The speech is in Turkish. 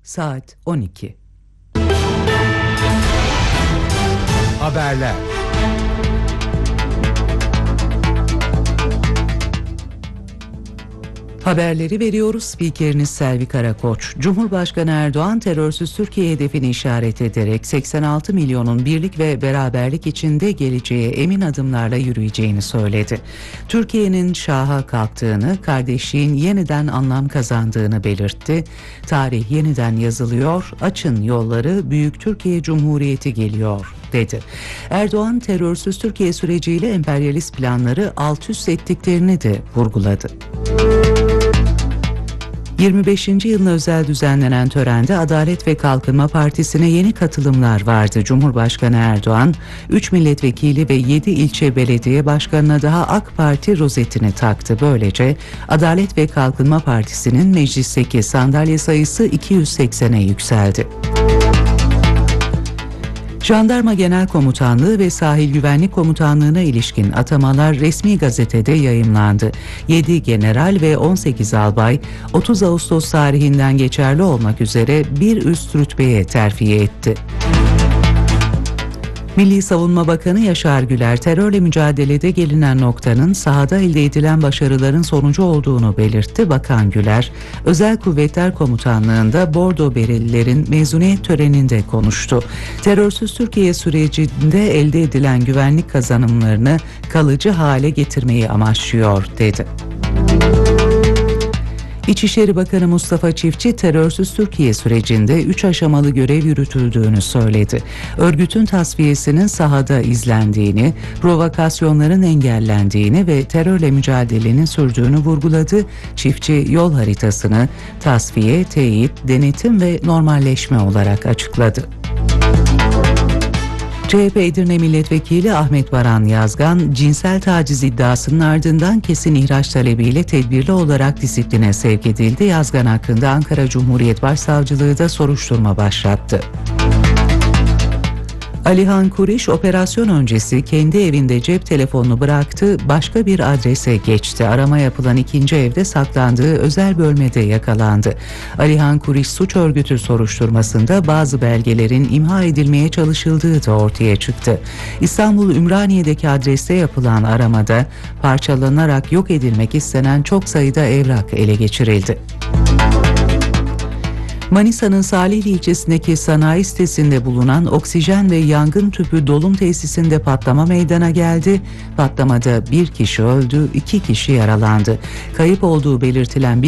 Saat 12. Haberler. Haberleri veriyoruz. Spikeriniz Selvi Karakoç. Cumhurbaşkanı Erdoğan terörsüz Türkiye hedefini işaret ederek 86 milyonun birlik ve beraberlik içinde geleceğe emin adımlarla yürüyeceğini söyledi. Türkiye'nin şaha kalktığını, kardeşliğin yeniden anlam kazandığını belirtti. Tarih yeniden yazılıyor, açın yolları, Büyük Türkiye Cumhuriyeti geliyor dedi. Erdoğan terörsüz Türkiye süreciyle emperyalist planları alt üst ettiklerini de vurguladı. 25. yılına özel düzenlenen törende Adalet ve Kalkınma Partisi'ne yeni katılımlar vardı. Cumhurbaşkanı Erdoğan, 3 milletvekili ve 7 ilçe belediye başkanına daha AK Parti rozetini taktı. Böylece Adalet ve Kalkınma Partisi'nin meclisteki sandalye sayısı 280'e yükseldi. Jandarma Genel Komutanlığı ve Sahil Güvenlik Komutanlığı'na ilişkin atamalar resmi gazetede yayımlandı. 7 general ve 18 albay 30 Ağustos tarihinden geçerli olmak üzere bir üst rütbeye terfi etti. Milli Savunma Bakanı Yaşar Güler, terörle mücadelede gelinen noktanın sahada elde edilen başarıların sonucu olduğunu belirtti. Bakan Güler, Özel Kuvvetler Komutanlığı'nda Bordo Berelilerin mezuniyet töreninde konuştu. Terörsüz Türkiye sürecinde elde edilen güvenlik kazanımlarını kalıcı hale getirmeyi amaçlıyor, dedi. İçişleri Bakanı Mustafa Çiftçi, terörsüz Türkiye sürecinde 3 aşamalı görev yürütüldüğünü söyledi. Örgütün tasfiyesinin sahada izlendiğini, provokasyonların engellendiğini ve terörle mücadelenin sürdüğünü vurguladı. Çiftçi, yol haritasını tasfiye, teyit, denetim ve normalleşme olarak açıkladı. CHP Edirne Milletvekili Ahmet Baran Yazgan, cinsel taciz iddiasının ardından kesin ihraç talebiyle tedbirli olarak disipline sevk edildi. Yazgan hakkında Ankara Cumhuriyet Başsavcılığı da soruşturma başlattı. Alihan Kuriş, operasyon öncesi kendi evinde cep telefonunu bıraktı, başka bir adrese geçti. Arama yapılan ikinci evde saklandığı özel bölmede yakalandı. Alihan Kuriş suç örgütü soruşturmasında bazı belgelerin imha edilmeye çalışıldığı da ortaya çıktı. İstanbul Ümraniye'deki adreste yapılan aramada parçalanarak yok edilmek istenen çok sayıda evrak ele geçirildi. Manisa'nın Salihli ilçesindeki sanayi sitesinde bulunan oksijen ve yangın tüpü dolum tesisinde patlama meydana geldi. Patlamada bir kişi öldü, 2 kişi yaralandı. Kayıp olduğu belirtilen